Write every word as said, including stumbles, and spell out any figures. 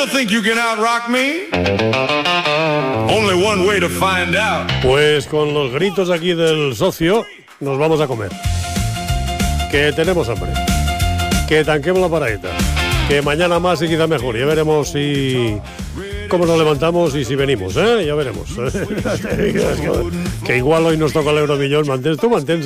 still think you can out-rock me? Only one way to find out. Pues con los gritos aquí del socio nos vamos a comer. Que tenemos hambre. Que tanquemos la paradita. Que mañana más y quizá mejor. Ya veremos si cómo nos levantamos y si venimos, ¿eh? Ya veremos. Que igual hoy nos toca el Euromillón. Mantén, tú mantén